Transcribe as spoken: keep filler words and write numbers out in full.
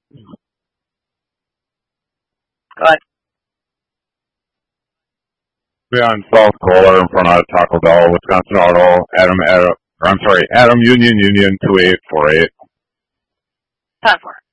Go ahead. Be on South Kohler in front of Taco Bell, Wisconsin Auto, Adam, Adam, or I'm sorry, Adam Union Union two eight four eight. Ten four.